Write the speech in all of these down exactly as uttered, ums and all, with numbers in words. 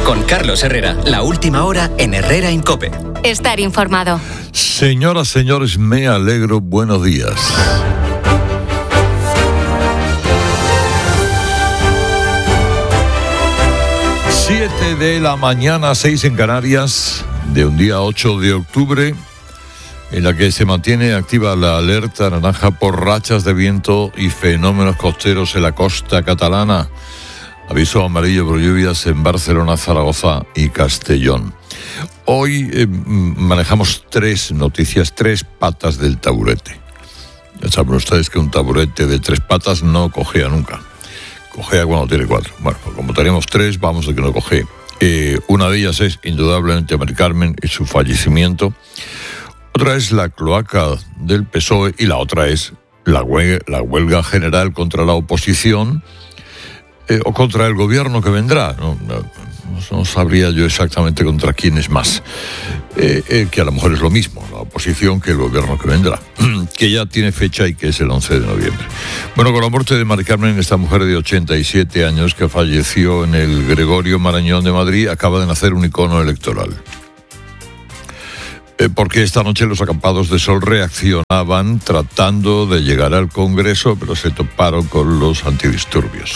Con Carlos Herrera, la última hora en Herrera en COPE. Estar informado. Señoras, señores, me alegro. Buenos días. Siete de la mañana, seis en Canarias, de un día ocho de octubre, en la que se mantiene activa la alerta naranja por rachas de viento y fenómenos costeros en la costa catalana. Aviso amarillo por lluvias en Barcelona, Zaragoza y Castellón. Hoy eh, manejamos tres noticias, tres patas del taburete. Ya saben ustedes que un taburete de tres patas no cojea nunca. Cojea cuando tiene cuatro. Bueno, pues como tenemos tres, vamos a que no cojee. Eh, una de ellas es indudablemente Mari Carmen y su fallecimiento. Otra es la cloaca del P S O E y la otra es la huelga, la huelga general contra la oposición. Eh, o contra el gobierno que vendrá. No, no, no sabría yo exactamente contra quién es más. Eh, eh, que a lo mejor es lo mismo, la oposición, que el gobierno que vendrá. Que ya tiene fecha y que es el once de noviembre. Bueno, con la muerte de Mari Carmen, esta mujer de ochenta y siete años que falleció en el Gregorio Marañón de Madrid, acaba de nacer un icono electoral. Eh, porque esta noche los acampados de sol reaccionaban tratando de llegar al Congreso, pero se toparon con los antidisturbios.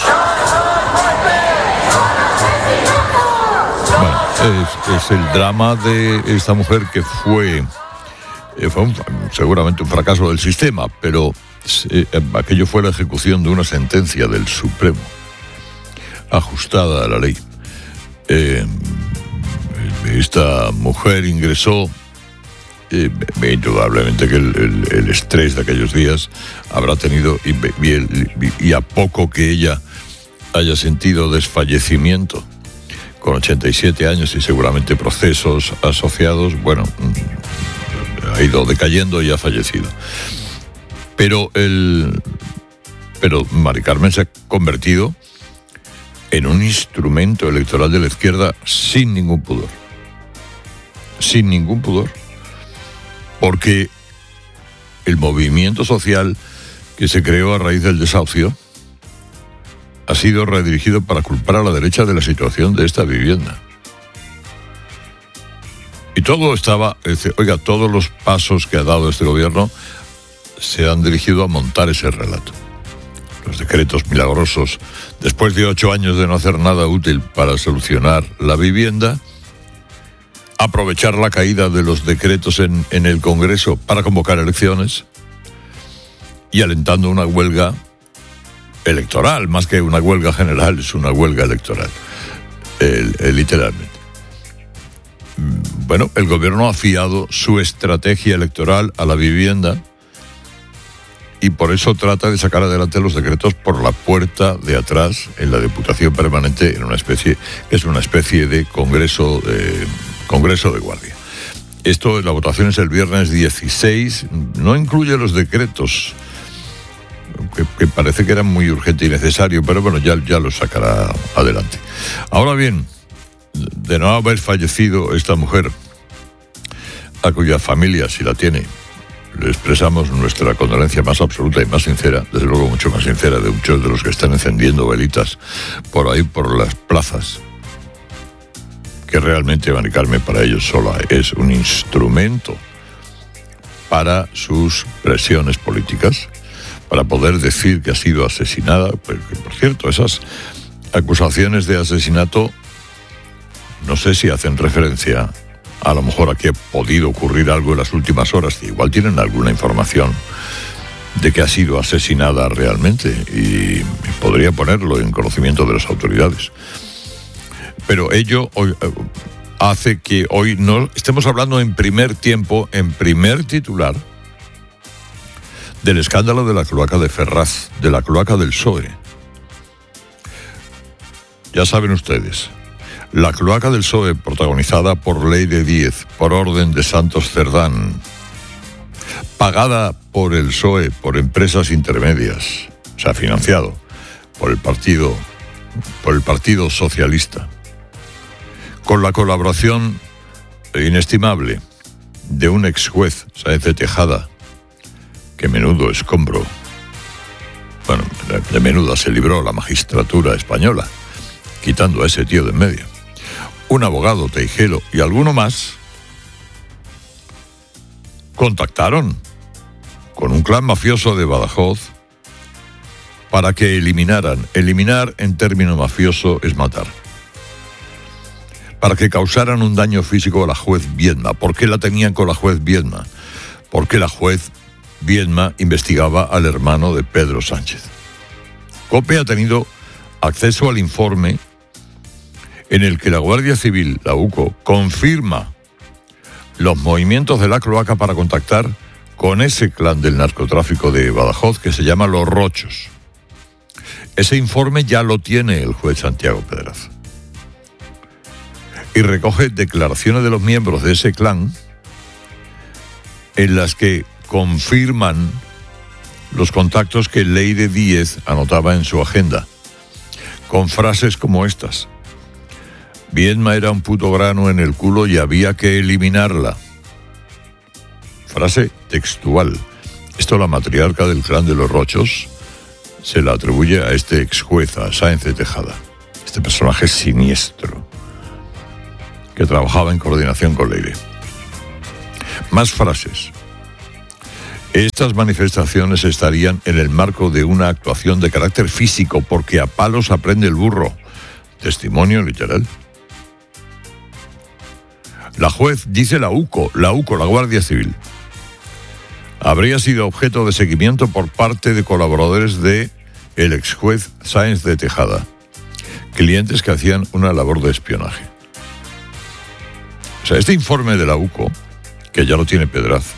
Bueno, es, es el drama de esta mujer que fue, eh, fue un, seguramente un fracaso del sistema, pero eh, aquello fue la ejecución de una sentencia del Supremo, ajustada a la ley. Eh, esta mujer ingresó, eh, indudablemente que el, el, el estrés de aquellos días habrá tenido, y, y, el, y a poco que ella haya sentido desfallecimiento, con ochenta y siete años y seguramente procesos asociados, bueno, ha ido decayendo y ha fallecido. Pero el, pero Mari Carmen se ha convertido en un instrumento electoral de la izquierda sin ningún pudor. Sin ningún pudor. Porque el movimiento social que se creó a raíz del desahucio ha sido redirigido para culpar a la derecha de la situación de esta vivienda. Y todo estaba, oiga, todos los pasos que ha dado este gobierno se han dirigido a montar ese relato. Los decretos milagrosos, después de ocho años de no hacer nada útil para solucionar la vivienda, aprovechar la caída de los decretos en, en el Congreso para convocar elecciones y alentando una huelga electoral, más que una huelga general, es una huelga electoral, el, el, literalmente. Bueno, el gobierno ha fiado su estrategia electoral a la vivienda y por eso trata de sacar adelante los decretos por la puerta de atrás en la Diputación Permanente, en una especie, es una especie de congreso, eh, congreso de guardia. Esto, la votación es el viernes dieciséis, no incluye los decretos, Que, que parece que era muy urgente y necesario, pero bueno, ya, ya lo sacará adelante. Ahora bien, de no haber fallecido esta mujer, a cuya familia, si la tiene, le expresamos nuestra condolencia más absoluta y más sincera, desde luego mucho más sincera de muchos de los que están encendiendo velitas por ahí, por las plazas, que realmente Mari Carmen para ellos sola es un instrumento para sus presiones políticas, para poder decir que ha sido asesinada. Porque, por cierto, esas acusaciones de asesinato no sé si hacen referencia a lo mejor a que ha podido ocurrir algo en las últimas horas, que igual tienen alguna información de que ha sido asesinada realmente y podría ponerlo en conocimiento de las autoridades. Pero ello hoy, hace que hoy no estemos hablando en primer tiempo, en primer titular, del escándalo de la cloaca de Ferraz, de la cloaca del P S O E. Ya saben ustedes, la cloaca del P S O E, protagonizada por Ley de Díez, por orden de Santos Cerdán, pagada por el P S O E, por empresas intermedias, o sea, financiado por el partido, por el Partido Socialista, con la colaboración inestimable de un ex juez, Sáenz de Tejada, que menudo escombro, bueno, de menuda se libró la magistratura española, quitando a ese tío de en medio. un abogado, Teijero, y alguno más, contactaron con un clan mafioso de Badajoz para que eliminaran. Eliminar en término mafioso es matar. Para que causaran un daño físico a la juez Viedma. ¿Por qué la tenían con la juez Viedma? Porque la juez Viedma investigaba al hermano de Pedro Sánchez. COPE ha tenido acceso al informe en el que la Guardia Civil, la UCO, confirma los movimientos de la cloaca para contactar con ese clan del narcotráfico de Badajoz que se llama Los Rochos. Ese informe ya lo tiene el juez Santiago Pedraza y recoge declaraciones de los miembros de ese clan en las que confirman los contactos que Leire Díez anotaba en su agenda, con frases como estas: Viedma era un puto grano en el culo y había que eliminarla. Frase textual. Esto la matriarca del clan de Los Rochos se la atribuye a este ex juez, a Sáenz de Tejada, este personaje siniestro que trabajaba en coordinación con Leire. Más frases. Estas manifestaciones estarían en el marco de una actuación de carácter físico porque a palos aprende el burro. Testimonio literal. La juez, dice la UCO, la UCO, la Guardia Civil, habría sido objeto de seguimiento por parte de colaboradores de el ex juez Sáenz de Tejada, clientes que hacían una labor de espionaje. O sea, este informe de la UCO, que ya lo tiene Pedraza,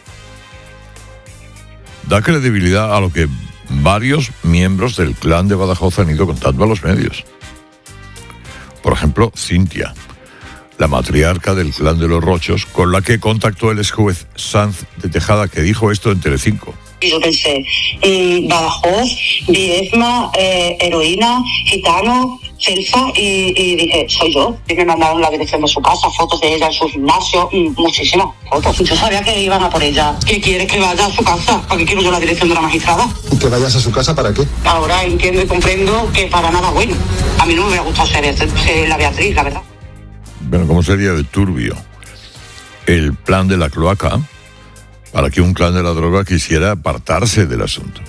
da credibilidad a lo que varios miembros del clan de Badajoz han ido contando a los medios. Por ejemplo, Cintia, la matriarca del clan de Los Rochos, con la que contactó el ex juez Sáenz de Tejada, que dijo esto en Telecinco. Y yo pensé, mmm, Badajoz, Viedma, eh, heroína, gitano, selfa, y, y dije, soy yo. Y me mandaron la dirección de su casa, fotos de ella en su gimnasio, mmm, muchísimas fotos. Yo sabía que iban a por ella. ¿Qué quieres que vaya a su casa? ¿Para qué quiero yo la dirección de la magistrada? ¿Y que vayas a su casa para qué? Ahora entiendo y comprendo que para nada bueno. A mí no me hubiera gustado ser, ser la Beatriz, la verdad. Bueno, ¿cómo sería de turbio el plan de la cloaca para que un clan de la droga quisiera apartarse del asunto?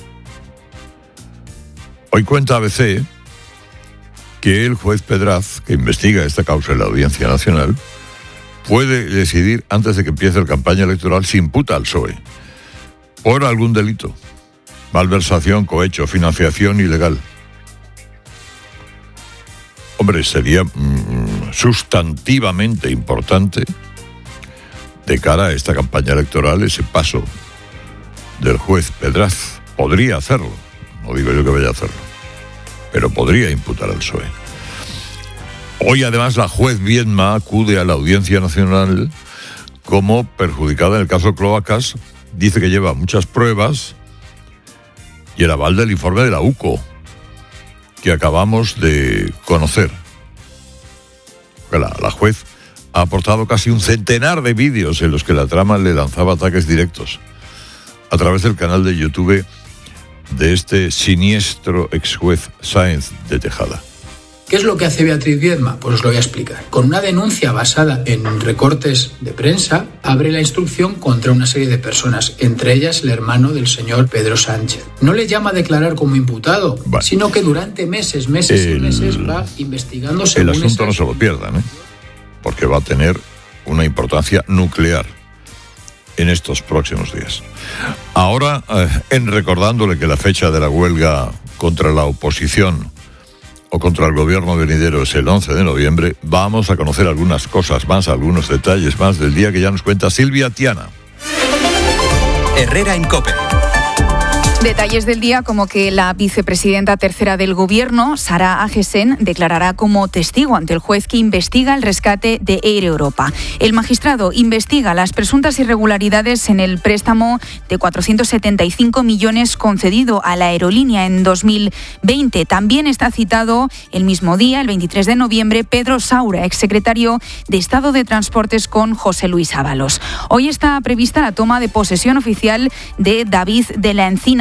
Hoy cuenta A B C que el juez Pedraz, que investiga esta causa en la Audiencia Nacional, puede decidir antes de que empiece la campaña electoral si imputa al P S O E por algún delito: malversación, cohecho, financiación ilegal. Hombre, sería mmm, sustantivamente importante de cara a esta campaña electoral ese paso del juez Pedraz. Podría hacerlo, no digo yo que vaya a hacerlo, pero podría imputar al P S O E. Hoy además la juez Viedma acude a la Audiencia Nacional como perjudicada en el caso Cloacas. Dice que lleva muchas pruebas y el aval del informe de la UCO que acabamos de conocer. La, la juez ha aportado casi un centenar de vídeos en los que la trama le lanzaba ataques directos a través del canal de YouTube de este siniestro ex juez Sáenz de Tejada. ¿Qué es lo que hace Beatriz Viedma? Pues os lo voy a explicar. Con una denuncia basada en recortes de prensa, abre la instrucción contra una serie de personas, entre ellas el hermano del señor Pedro Sánchez. No le llama a declarar como imputado, vale, sino que durante meses, meses el, y meses va investigando según el asunto. No se lo esas... pierdan, ¿eh? Porque va a tener una importancia nuclear en estos próximos días. Ahora, eh, en recordándole que la fecha de la huelga contra la oposición o contra el gobierno venidero es el once de noviembre, vamos a conocer algunas cosas más, algunos detalles más del día que ya nos cuenta Silvia Tiana. Herrera en COPE. Detalles del día como que la vicepresidenta tercera del Gobierno, Sara Agesen, declarará como testigo ante el juez que investiga el rescate de Air Europa. El magistrado investiga las presuntas irregularidades en el préstamo de cuatrocientos setenta y cinco millones concedido a la aerolínea en dos mil veinte. También está citado el mismo día, el veintitrés de noviembre, Pedro Saura, exsecretario de Estado de Transportes con José Luis Ábalos. Hoy está prevista la toma de posesión oficial de David de la Encina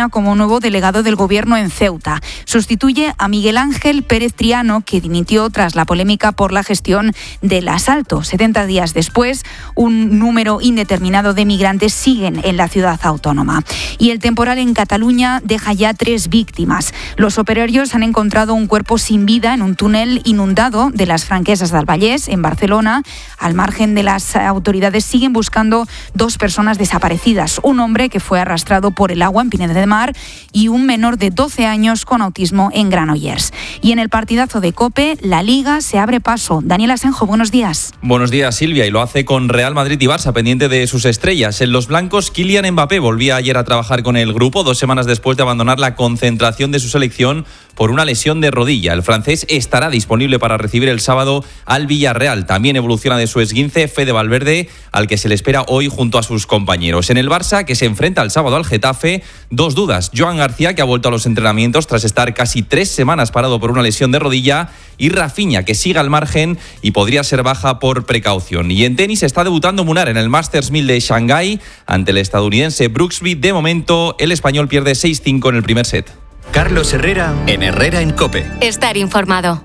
nombra como nuevo delegado del Gobierno en Ceuta. Sustituye a Miguel Ángel Pérez Triano, que dimitió tras la polémica por la gestión del asalto. setenta días después, un número indeterminado de migrantes siguen en la ciudad autónoma. Y el temporal en Cataluña deja ya tres víctimas. Los operarios han encontrado un cuerpo sin vida en un túnel inundado de las Franquesas del Vallès, en Barcelona. Al margen de las autoridades siguen buscando dos personas desaparecidas. Un hombre que fue arrastrado por el agua en Pineda de Mar y un menor de doce años con autismo en Granollers. Y en el partidazo de COPE, la Liga se abre paso. Daniel Asenjo, buenos días. Buenos días, Silvia, y lo hace con Real Madrid y Barça, pendiente de sus estrellas. En los blancos, Kylian Mbappé volvía ayer a trabajar con el grupo, dos semanas después de abandonar la concentración de su selección por una lesión de rodilla. El francés estará disponible para recibir el sábado al Villarreal. También evoluciona de su esguince Fede Valverde, al que se le espera hoy junto a sus compañeros. En el Barça, que se enfrenta el sábado al Getafe, dos dudas. Joan García, que ha vuelto a los entrenamientos tras estar casi tres semanas parado por una lesión de rodilla, y Rafinha, que sigue al margen y podría ser baja por precaución. Y en tenis está debutando Munar en el Masters mil de Shanghái ante el estadounidense Brooksby. De momento, el español pierde seis cinco en el primer set. Carlos Herrera en Herrera en COPE. Estar informado.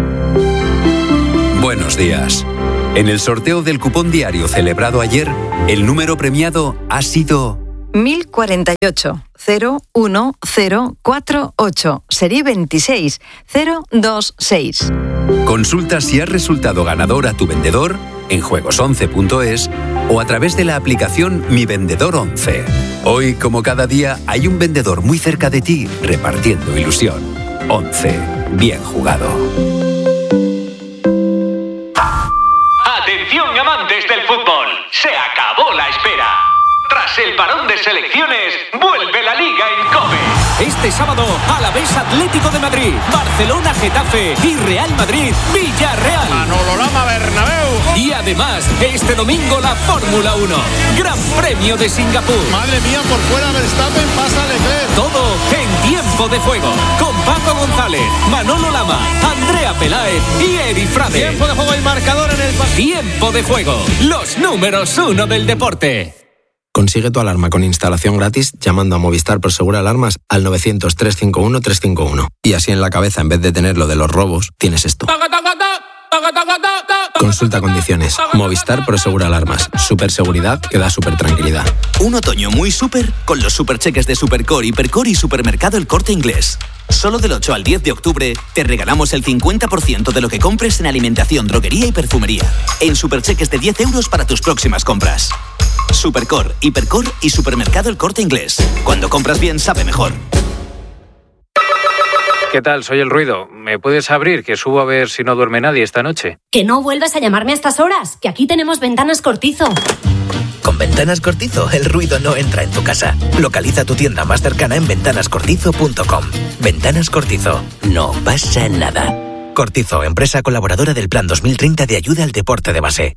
Buenos días. En el sorteo del cupón diario celebrado ayer, el número premiado ha sido mil cuarenta y ocho, cero uno cero cuatro ocho, serie veintiséis cero dos seis. Consulta si has resultado ganador a tu vendedor en juegos once punto es o a través de la aplicación Mi Vendedor once. Hoy, como cada día, hay un vendedor muy cerca de ti repartiendo ilusión. once. Bien jugado. Atención, amantes del fútbol. Se acabó la espera. Tras el parón de selecciones, vuelve la Liga en COPE. Este sábado, Alavés Atlético de Madrid, Barcelona Getafe y Real Madrid Villarreal. Manolo Lama Bernabéu. Y además, este domingo la Fórmula uno. Gran Premio de Singapur. Madre mía, por fuera Verstappen, pasa Leclerc. Todo en tiempo de juego. Con Paco González, Manolo Lama, Andrea Peláez y Eri Frade. Tiempo de juego y marcador en el... Tiempo de juego. Los números uno del deporte. Consigue tu alarma con instalación gratis llamando a Movistar Prosegur Alarmas al novecientos, trescientos cincuenta y uno, trescientos cincuenta y uno. Y así en la cabeza, en vez de tener lo de los robos, tienes esto. Consulta condiciones. Movistar Prosegur Alarmas. Superseguridad que da super tranquilidad. Un otoño muy súper con los supercheques de Supercore, Hipercore y Supermercado El Corte Inglés. Solo del ocho al diez de octubre te regalamos el cincuenta por ciento de lo que compres en alimentación, droguería y perfumería. En supercheques de diez euros para tus próximas compras. Supercore, Hipercore y Supermercado El Corte Inglés. Cuando compras bien, sabe mejor. ¿Qué tal? Soy El Ruido. ¿Me puedes abrir? Que subo a ver si no duerme nadie esta noche. Que no vuelvas a llamarme a estas horas, que aquí tenemos Ventanas Cortizo. Con Ventanas Cortizo, el ruido no entra en tu casa. Localiza tu tienda más cercana en ventanas cortizo punto com. Ventanas Cortizo. No pasa nada. Cortizo, empresa colaboradora del Plan dos mil treinta de ayuda al deporte de base.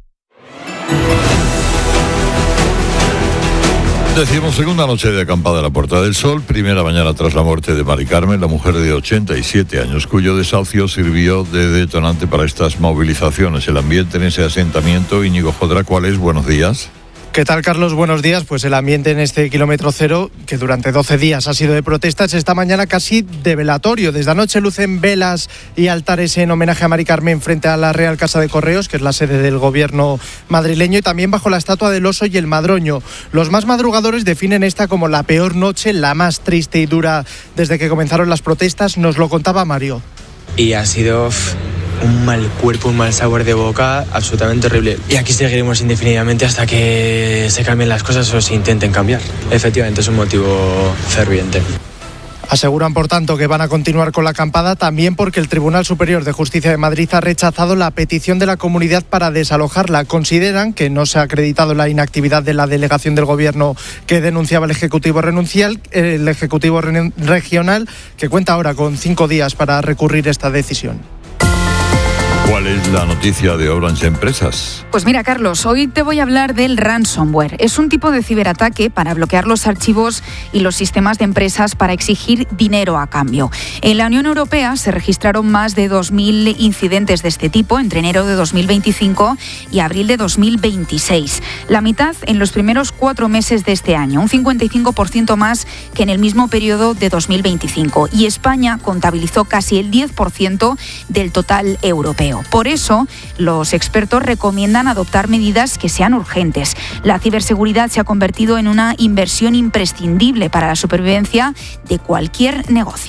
Decimos segunda noche de acampada en la Puerta del Sol, primera mañana tras la muerte de Mari Carmen, la mujer de ochenta y siete años, cuyo desahucio sirvió de detonante para estas movilizaciones. El ambiente en ese asentamiento, Íñigo Jodra, ¿cuál es? Buenos días. ¿Qué tal, Carlos? Buenos días. Pues el ambiente en este kilómetro cero, que durante doce días ha sido de protestas, esta mañana casi de velatorio. Desde anoche lucen velas y altares en homenaje a Mari Carmen frente a la Real Casa de Correos, que es la sede del gobierno madrileño, y también bajo la estatua del oso y el madroño. Los más madrugadores definen esta como la peor noche, la más triste y dura desde que comenzaron las protestas. Nos lo contaba Mario. Y ha sido un mal cuerpo, un mal sabor de boca absolutamente horrible. Y aquí seguiremos indefinidamente hasta que se cambien las cosas o se intenten cambiar. Efectivamente, es un motivo ferviente. Aseguran, por tanto, que van a continuar con la acampada, también porque el Tribunal Superior de Justicia de Madrid ha rechazado la petición de la comunidad para desalojarla. Consideran que no se ha acreditado la inactividad de la delegación del Gobierno que denunciaba el Ejecutivo Renuncial, el Ejecutivo Regional, que cuenta ahora con cinco días para recurrir esta decisión. ¿Cuál ¿Cuál es la noticia de Orange Empresas? Pues mira, Carlos, hoy te voy a hablar del ransomware. Es un tipo de ciberataque para bloquear los archivos y los sistemas de empresas para exigir dinero a cambio. En la Unión Europea se registraron más de dos mil incidentes de este tipo entre enero de dos mil veinticinco y abril de dos mil veintiséis. La mitad en los primeros cuatro meses de este año, un cincuenta y cinco por ciento más que en el mismo periodo de dos mil veinticinco. Y España contabilizó casi el diez por ciento del total europeo. Por eso, los expertos recomiendan adoptar medidas que sean urgentes. La ciberseguridad se ha convertido en una inversión imprescindible para la supervivencia de cualquier negocio.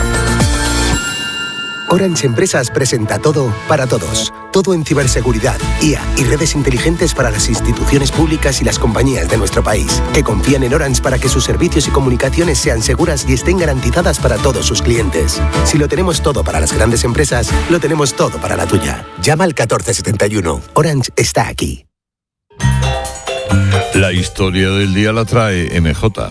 Orange Empresas presenta todo para todos. Todo en ciberseguridad, I A y redes inteligentes para las instituciones públicas y las compañías de nuestro país, que confían en Orange para que sus servicios y comunicaciones sean seguras y estén garantizadas para todos sus clientes. Si lo tenemos todo para las grandes empresas, lo tenemos todo para la tuya. Llama al catorce setenta y uno. Orange está aquí. La historia del día la trae M J.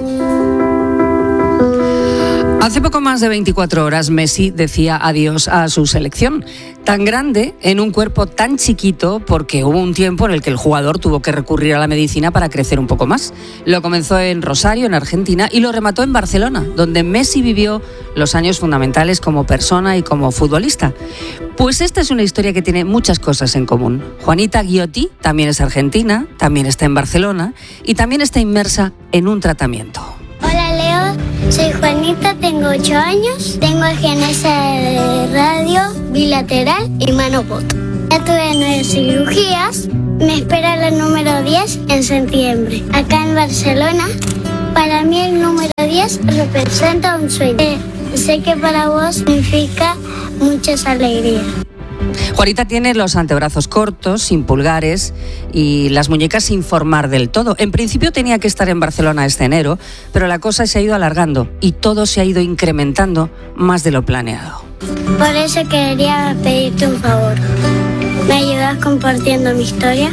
Hace poco más de veinticuatro horas Messi decía adiós a su selección. Tan grande en un cuerpo tan chiquito porque hubo un tiempo en el que el jugador tuvo que recurrir a la medicina para crecer un poco más. Lo comenzó en Rosario, en Argentina, y lo remató en Barcelona, donde Messi vivió los años fundamentales como persona y como futbolista. Pues esta es una historia que tiene muchas cosas en común. Juanita Guiotti también es argentina, también está en Barcelona y también está inmersa en un tratamiento. Hola Leo, soy Juanita, tengo ocho años, tengo agenesia de radio, bilateral y mano poto. Ya tuve nueve cirugías, me espera la número diez en septiembre. Acá en Barcelona, para mí el número diez representa un sueño. Eh, sé que para vos significa muchas alegrías. Juanita tiene los antebrazos cortos, sin pulgares, y las muñecas sin formar del todo. En principio tenía que estar en Barcelona este enero, pero la cosa se ha ido alargando y todo se ha ido incrementando más de lo planeado. Por eso quería pedirte un favor. ¿Me ayudas compartiendo mi historia?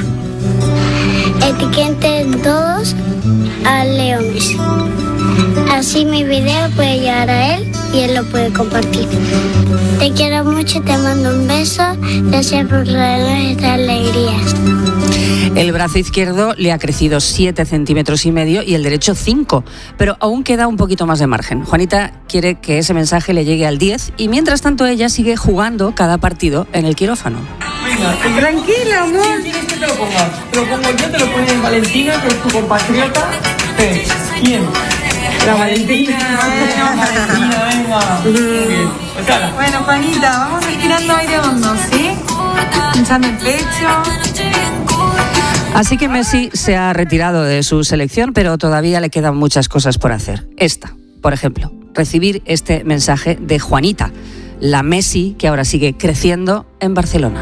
Etiqueten todos a Leo Messi. Así mi video puede llegar a él y él lo puede compartir. Te quiero mucho, te mando un beso. Gracias por traernos estas alegrías. El brazo izquierdo le ha crecido siete centímetros y medio y el derecho cinco, pero aún queda un poquito más de margen. Juanita quiere que ese mensaje le llegue al diez y mientras tanto ella sigue jugando cada partido en el quirófano. Venga, tranquila, amor. ¿Quién quieres que te lo ponga? Te lo pongo yo, te lo pone Valentina, que es tu compatriota. ¿Qué? ¿Quién? La Valentina. Venga, Valentina, venga. Muy bien. Pues ala. Bueno, Juanita, vamos respirando aire hondo, ¿sí? Hinchando el pecho. Así que Messi se ha retirado de su selección, pero todavía le quedan muchas cosas por hacer. Esta, por ejemplo, recibir este mensaje de Juanita, la Messi que ahora sigue creciendo en Barcelona.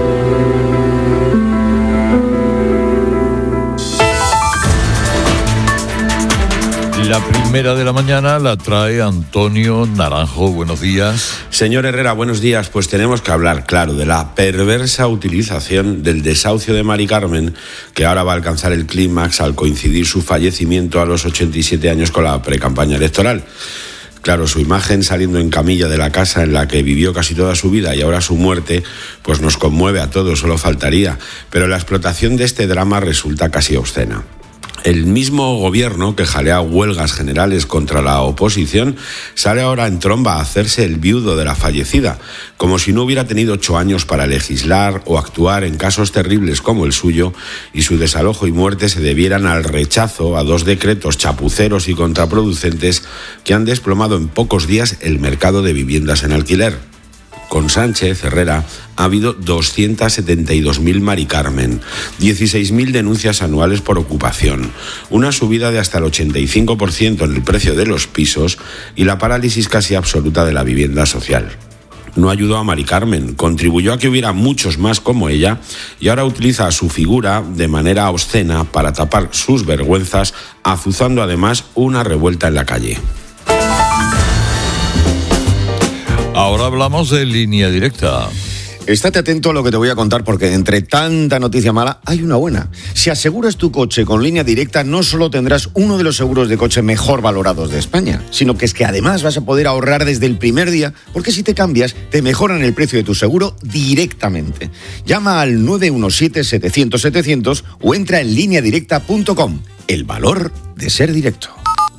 La primera de la mañana la trae Antonio Naranjo. Buenos días. Señor Herrera, buenos días. Pues tenemos que hablar, claro, de la perversa utilización del desahucio de Mari Carmen, que ahora va a alcanzar el clímax al coincidir su fallecimiento a los ochenta y siete años con la precampaña electoral. Claro, su imagen saliendo en camilla de la casa en la que vivió casi toda su vida y ahora su muerte, pues nos conmueve a todos, solo faltaría. Pero la explotación de este drama resulta casi obscena. El mismo gobierno que jalea huelgas generales contra la oposición sale ahora en tromba a hacerse el viudo de la fallecida, como si no hubiera tenido ocho años para legislar o actuar en casos terribles como el suyo y su desalojo y muerte se debieran al rechazo a dos decretos chapuceros y contraproducentes que han desplomado en pocos días el mercado de viviendas en alquiler. Con Sánchez, Herrera, ha habido doscientas setenta y dos mil Mari Carmen, dieciséis mil denuncias anuales por ocupación, una subida de hasta el ochenta y cinco por ciento en el precio de los pisos y la parálisis casi absoluta de la vivienda social. No ayudó a Mari Carmen, contribuyó a que hubiera muchos más como ella y ahora utiliza su figura de manera obscena para tapar sus vergüenzas, azuzando además una revuelta en la calle. Ahora hablamos de Línea Directa. estate atento a lo que te voy a contar porque entre tanta noticia mala hay una buena. Si aseguras tu coche con Línea Directa, no solo tendrás uno de los seguros de coche mejor valorados de España, sino que es que además vas a poder ahorrar desde el primer día, porque si te cambias, te mejoran el precio de tu seguro directamente. Llama al nueve uno siete, setecientos, setecientos o entra en línea directa punto com. El valor de ser directo.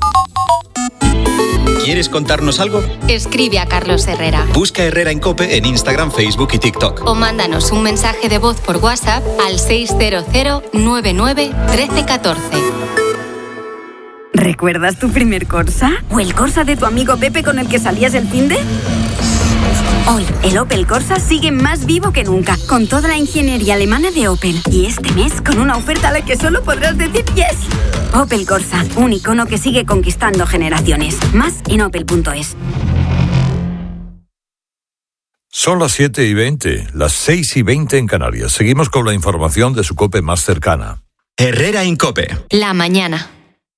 ¿Quieres contarnos algo? Escribe a Carlos Herrera. Busca Herrera en COPE en Instagram, Facebook y TikTok. O mándanos un mensaje de voz por WhatsApp al seis cero cero, nueve nueve, uno tres uno cuatro. ¿Recuerdas tu primer Corsa? ¿O el Corsa de tu amigo Pepe con el que salías el finde? Hoy, el Opel Corsa sigue más vivo que nunca, con toda la ingeniería alemana de Opel. Y este mes, con una oferta a la que solo podrás decir yes. Opel Corsa, un icono que sigue conquistando generaciones. Más en opel punto es. Son las siete y veinte, las seis y veinte en Canarias. Seguimos con la información de su COPE más cercana. Herrera en COPE. La mañana.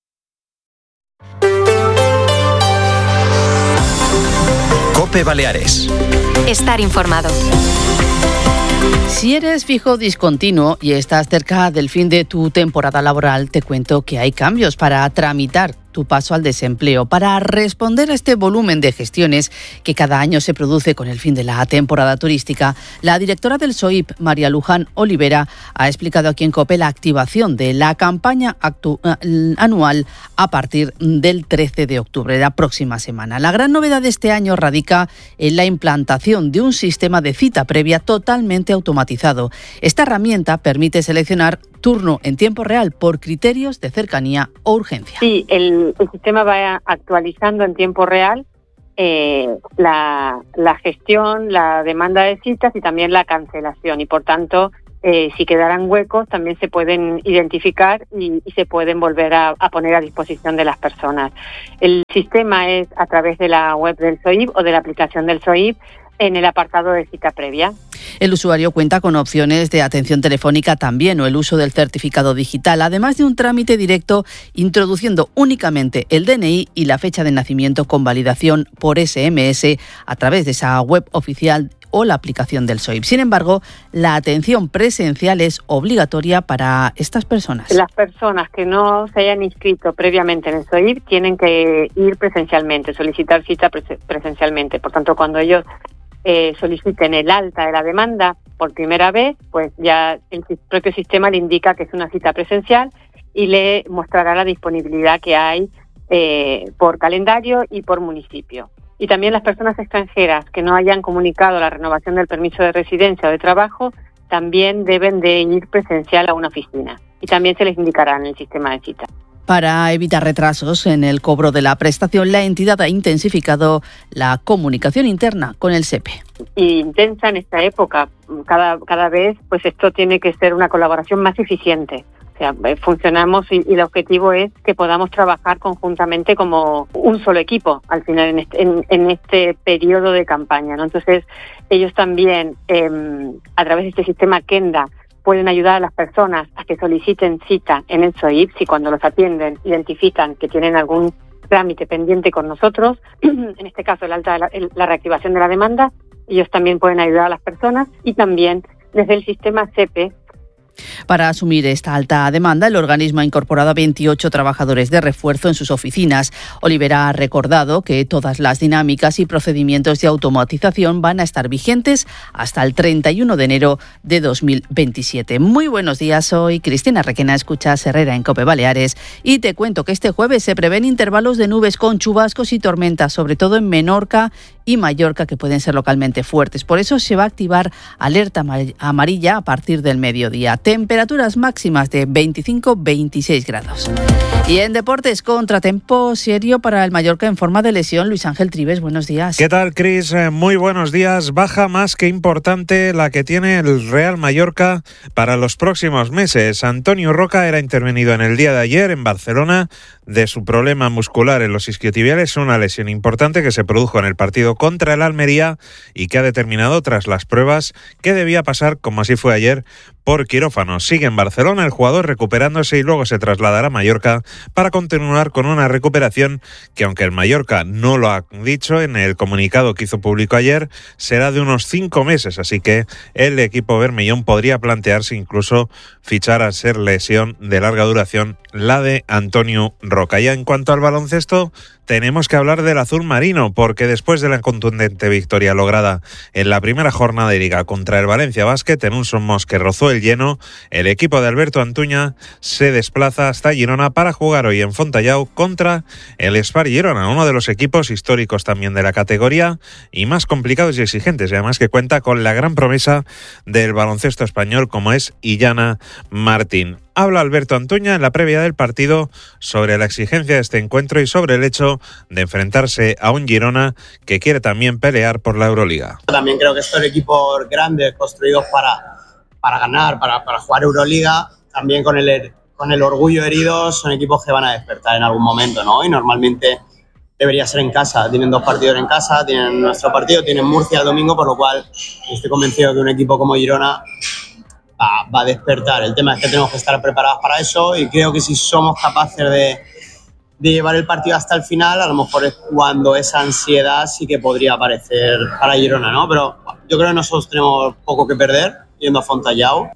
COPE Baleares. Estar informado. Si eres fijo discontinuo y estás cerca del fin de tu temporada laboral, te cuento que hay cambios para tramitar tu paso al desempleo. Para responder a este volumen de gestiones que cada año se produce con el fin de la temporada turística, la directora del S O I P, María Luján Olivera, ha explicado aquí en COPE la activación de la campaña actu- anual a partir del trece de octubre, la próxima semana. La gran novedad de este año radica en la implantación de un sistema de cita previa totalmente automatizado. Esta herramienta permite seleccionar turno en tiempo real por criterios de cercanía o urgencia. Sí, el, el sistema va actualizando en tiempo real eh, la, la gestión, la demanda de citas y también la cancelación. Y por tanto, eh, si quedaran huecos, también se pueden identificar y, y se pueden volver a, a poner a disposición de las personas. El sistema es a través de la web del S O I P o de la aplicación del S O I P en el apartado de cita previa. El usuario cuenta con opciones de atención telefónica también o el uso del certificado digital, además de un trámite directo introduciendo únicamente el D N I y la fecha de nacimiento con validación por S M S a través de esa web oficial o la aplicación del S O I P. Sin embargo, la atención presencial es obligatoria para estas personas. Las personas que no se hayan inscrito previamente en el S O I P tienen que ir presencialmente, solicitar cita pres- presencialmente. Por tanto, cuando ellos Eh, soliciten el alta de la demanda por primera vez, pues ya el propio sistema le indica que es una cita presencial y le mostrará la disponibilidad que hay eh, por calendario y por municipio. Y también las personas extranjeras que no hayan comunicado la renovación del permiso de residencia o de trabajo también deben de ir presencial a una oficina y también se les indicará en el sistema de cita. Para evitar retrasos en el cobro de la prestación, la entidad ha intensificado la comunicación interna con el S E P E. Y intensa en esta época, cada, cada vez pues esto tiene que ser una colaboración más eficiente. O sea, funcionamos y, y el objetivo es que podamos trabajar conjuntamente como un solo equipo al final en este, en, en este periodo de campaña, ¿no? Entonces ellos también eh, a través de este sistema Kenda pueden ayudar a las personas a que soliciten cita en el S O I P si cuando los atienden identifican que tienen algún trámite pendiente con nosotros, en este caso el alta de la, el, la reactivación de la demanda, ellos también pueden ayudar a las personas y también desde el sistema S E P E. Para asumir esta alta demanda, el organismo ha incorporado a veintiocho trabajadores de refuerzo en sus oficinas. Olivera ha recordado que todas las dinámicas y procedimientos de automatización van a estar vigentes hasta el treinta y uno de enero de dos mil veintisiete. Muy buenos días, soy Cristina Requena, escuchas Herrera en COPE Baleares y te cuento que este jueves se prevén intervalos de nubes con chubascos y tormentas, sobre todo en Menorca y Mallorca, que pueden ser localmente fuertes. Por eso se va a activar alerta amarilla a partir del mediodía. Temperaturas máximas de veinticinco a veintiséis grados. Y en deportes, contratiempo serio para el Mallorca en forma de lesión. Luis Ángel Trives, buenos días. ¿Qué tal, Cris? Muy buenos días. Baja más que importante la que tiene el Real Mallorca para los próximos meses. Antonio Roca era intervenido en el día de ayer en Barcelona de su problema muscular en los isquiotibiales, una lesión importante que se produjo en el partido contra el Almería y que ha determinado tras las pruebas que debía pasar, como así fue ayer, por quirófano. Sigue en Barcelona el jugador recuperándose y luego se trasladará a Mallorca para continuar con una recuperación que, aunque el Mallorca no lo ha dicho en el comunicado que hizo público ayer, será de unos cinco meses, así que el equipo bermellón podría plantearse incluso fichar a ser lesión de larga duración la de Antonio Roca. Ya en cuanto al baloncesto, tenemos que hablar del azul marino, porque después de la contundente victoria lograda en la primera jornada de Liga contra el Valencia Basket en un Somos que rozó el lleno, el equipo de Alberto Antuña se desplaza hasta Girona para jugar hoy en Fontallao contra el Spar Girona, uno de los equipos históricos también de la categoría y más complicados y exigentes, y además que cuenta con la gran promesa del baloncesto español como es Illana Martín. Habla Alberto Antuña en la previa del partido sobre la exigencia de este encuentro y sobre el hecho de enfrentarse a un Girona que quiere también pelear por la Euroliga. También creo que estos equipos grandes, construidos para, para ganar, para, para jugar Euroliga, también con el, con el orgullo herido, son equipos que van a despertar en algún momento, ¿no? Y normalmente debería ser en casa. Tienen dos partidos en casa, tienen nuestro partido, tienen Murcia el domingo, por lo cual estoy convencido que un equipo como Girona Va, va a despertar. El tema es que tenemos que estar preparados para eso y creo que si somos capaces de, de llevar el partido hasta el final, a lo mejor es cuando esa ansiedad sí que podría aparecer para Girona, ¿no? Pero yo creo que nosotros tenemos poco que perder yendo a Fontallao.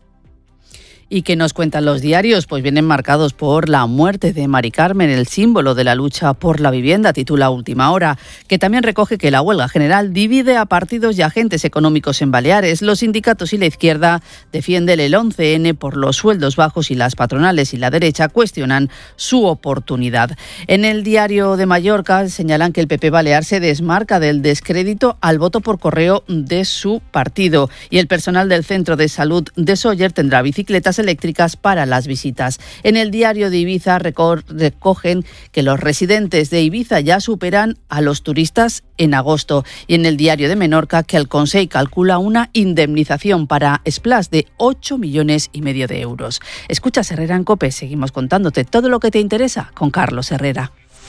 ¿Y qué nos cuentan los diarios? Pues vienen marcados por la muerte de Mari Carmen, el símbolo de la lucha por la vivienda, titula Última Hora, que también recoge que la huelga general divide a partidos y agentes económicos en Baleares. Los sindicatos y la izquierda defienden el once ene por los sueldos bajos y las patronales y la derecha cuestionan su oportunidad. En el Diario de Mallorca señalan que el P P Balear se desmarca del descrédito al voto por correo de su partido y el personal del Centro de Salud de Sóller tendrá bicicletas eléctricas para las visitas. En el Diario de Ibiza recogen que los residentes de Ibiza ya superan a los turistas en agosto y en el Diario de Menorca que el Consell calcula una indemnización para Splash de ocho millones y medio de euros. Escuchas Herrera en COPE, seguimos contándote todo lo que te interesa con Carlos Herrera.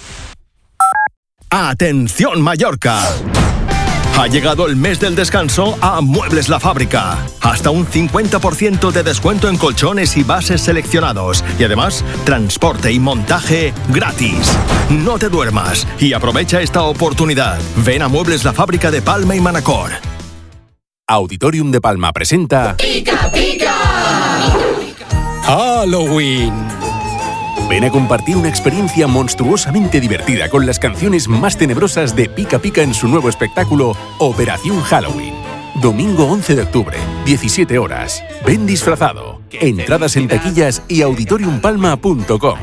¡Atención Mallorca! Ha llegado el mes del descanso a Muebles La Fábrica. Hasta un cincuenta por ciento de descuento en colchones y bases seleccionados. Y además, transporte y montaje gratis. No te duermas y aprovecha esta oportunidad. Ven a Muebles La Fábrica de Palma y Manacor. Auditorium de Palma presenta... ¡Pica, pica! ¡Halloween! Ven a compartir una experiencia monstruosamente divertida con las canciones más tenebrosas de Pica Pica en su nuevo espectáculo Operación Halloween. Domingo once de octubre, diecisiete horas. Ven disfrazado. Entradas en taquillas y auditorium palma punto com.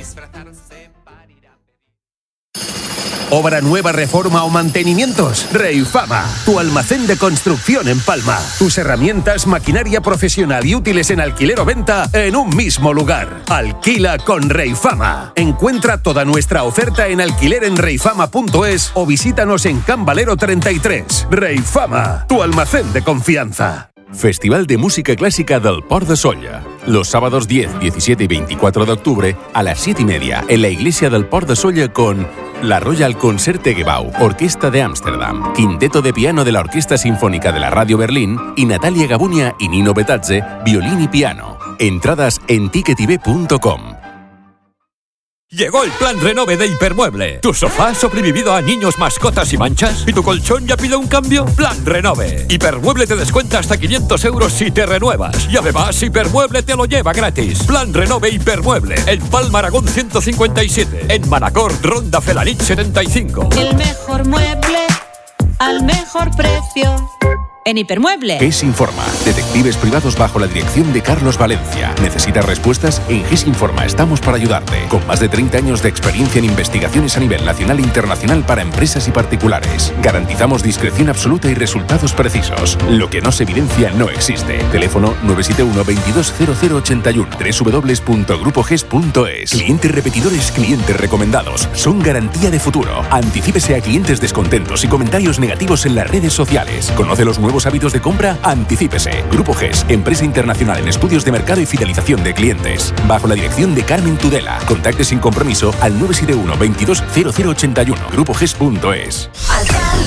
Obra nueva, reforma o mantenimientos. Reifama, tu almacén de construcción en Palma. Tus herramientas, maquinaria profesional y útiles en alquiler o venta en un mismo lugar. Alquila con Reifama. Encuentra toda nuestra oferta en alquiler en reifama punto es o visítanos en Can Valero treinta y tres. Reifama, tu almacén de confianza. Festival de Música Clásica del Port de Sóller. Los sábados diez, diecisiete y veinticuatro de octubre a las siete y media en la iglesia del Port de Sóller con la Royal Concerte Gebau, Orquesta de Ámsterdam, Quinteto de Piano de la Orquesta Sinfónica de la Radio Berlín y Natalia Gabunia y Nino Betazze, violín y piano. Entradas en ticketib punto com. Llegó el plan Renove de Hipermueble. ¿Tu sofá ha sobrevivido a niños, mascotas y manchas? ¿Y tu colchón ya pide un cambio? Plan Renove. Hipermueble te descuenta hasta quinientos euros si te renuevas. Y además Hipermueble te lo lleva gratis. Plan Renove Hipermueble. En Palma Aragón ciento cincuenta y siete. En Manacor, Ronda Felanich setenta y cinco. El mejor mueble al mejor precio. En Hipermueble. GES Informa. Detectives privados bajo la dirección de Carlos Valencia. ¿Necesitas respuestas? En GES Informa estamos para ayudarte. Con más de treinta años de experiencia en investigaciones a nivel nacional e internacional para empresas y particulares. Garantizamos discreción absoluta y resultados precisos. Lo que no se evidencia no existe. Teléfono nueve siete uno, veintidós cero cero ochenta y uno. doble u doble u doble u punto grupo ges punto es. Clientes repetidores, clientes recomendados. Son garantía de futuro. Anticípese a clientes descontentos y comentarios negativos en las redes sociales. Conoce los nuevos hábitos de compra, anticípese. Grupo GES, empresa internacional en estudios de mercado y fidelización de clientes. Bajo la dirección de Carmen Tudela. Contacte sin compromiso al nueve siete uno, veintidós cero cero ochenta y uno. grupo ges punto es.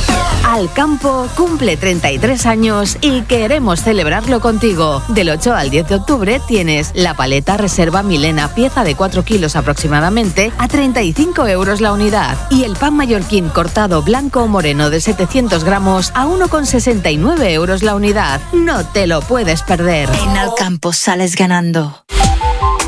Alcampo cumple treinta y tres años y queremos celebrarlo contigo. Del ocho al diez de octubre tienes la paleta Reserva Milena, pieza de cuatro kilos aproximadamente, a treinta y cinco euros la unidad. Y el pan mallorquín cortado blanco o moreno de setecientos gramos a uno con sesenta y nueve euros la unidad. No te lo puedes perder. En Alcampo sales ganando.